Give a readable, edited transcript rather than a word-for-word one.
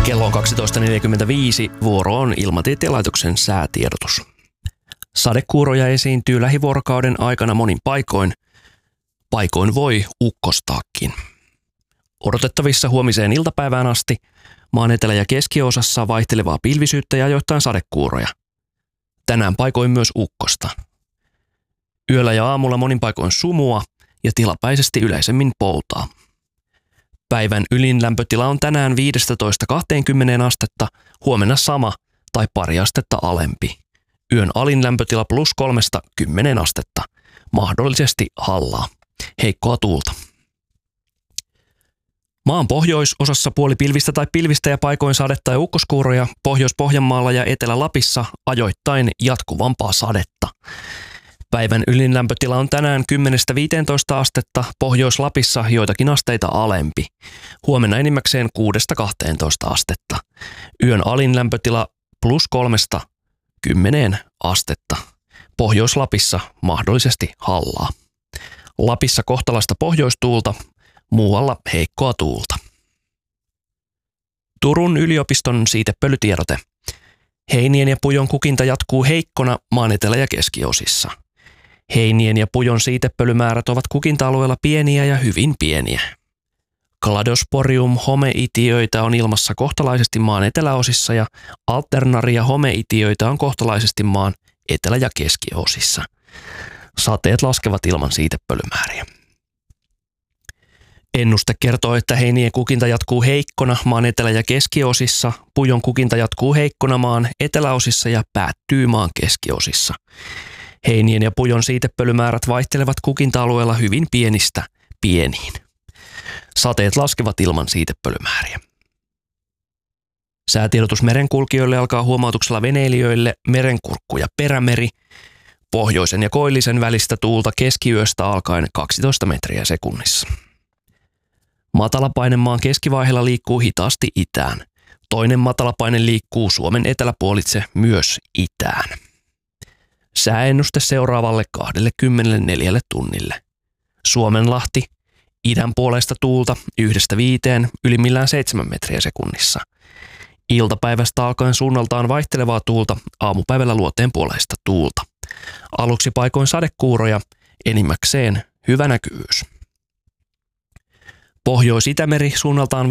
Kello on 12.45, vuoro on Ilmatieteen laitoksen säätiedotus. Sadekuuroja esiintyy lähivuorokauden aikana monin paikoin. Paikoin voi ukkostaakin. Odotettavissa huomiseen iltapäivään asti maan etelä- ja keskiosassa vaihtelevaa pilvisyyttä ja ajoittain sadekuuroja. Tänään paikoin myös ukkosta. Yöllä ja aamulla monin paikoin sumua ja tilapäisesti yleisemmin poutaa. Päivän ylin lämpötila on tänään 15–20 astetta, huomenna sama tai pari astetta alempi. Yön alin lämpötila +3–10 astetta, mahdollisesti hallaa. Heikkoa tuulta. Maan pohjoisosassa puolipilvistä tai pilvistä ja paikoin sadetta ja ukkoskuuroja, Pohjois-Pohjanmaalla ja Etelä-Lapissa ajoittain jatkuvampaa sadetta. Päivän ylin lämpötila on tänään 10–15 astetta, Pohjois-Lapissa joitakin asteita alempi. Huomenna enimmäkseen 6–12 astetta. Yön alin lämpötila +3–10 astetta. Pohjois-Lapissa mahdollisesti hallaa. Lapissa kohtalaista pohjoistuulta, muualla heikkoa tuulta. Turun yliopiston siitepölytiedote. Heinien ja pujon kukinta jatkuu heikkona maan etelä- ja keskiosissa. Heinien ja pujon siitepölymäärät ovat kukinta-alueella pieniä ja hyvin pieniä. Cladosporium homeitiöitä on ilmassa kohtalaisesti maan eteläosissa ja Alternaria homeitiöitä on kohtalaisesti maan etelä- ja keskiosissa. Sateet laskevat ilman siitepölymääriä. Ennuste kertoo, että heinien kukinta jatkuu heikkona maan etelä- ja keskiosissa, pujon kukinta jatkuu heikkona maan eteläosissa ja päättyy maan keskiosissa. Heinien ja pujon siitepölymäärät vaihtelevat kukinta-alueella hyvin pienistä pieniin. Sateet laskevat ilman siitepölymääriä. Säätiedotus merenkulkijoille alkaa huomautuksella veneilijöille Merenkurkku ja Perämeri. Pohjoisen ja koillisen välistä tuulta keskiyöstä alkaen 12 metriä sekunnissa. Matalapaine maan keskivaiheella liikkuu hitaasti itään. Toinen matalapaine liikkuu Suomen eteläpuolitse myös itään. Sääennuste seuraavalle 24 tunnille. Suomenlahti, idän puolesta tuulta 1–5, ylimmillään 7 metriä sekunnissa. Iltapäivästä alkaen suunnaltaan vaihtelevaa tuulta, aamupäivällä luoteen puoleista tuulta. Aluksi paikoin sadekuuroja, enimmäkseen hyvä näkyvyys. Pohjois-Itämeri suunnaltaan